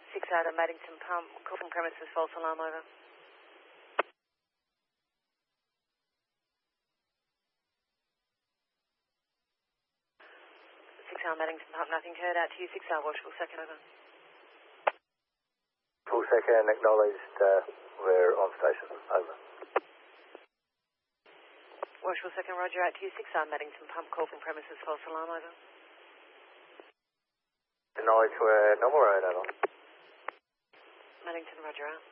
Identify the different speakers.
Speaker 1: 6-8 at Maddington Pump. Call from premises, false alarm, over. 6-8 Maddington Pump, nothing heard. Out to you, 6-8 watchful second, over.
Speaker 2: Full second, acknowledged, we're on station, over.
Speaker 1: Watchful second, roger, out to you, 6-8 Maddington Pump. Call from premises, false alarm, over.
Speaker 2: Acknowledged, we're normal road, over.
Speaker 1: Maddington, roger, out.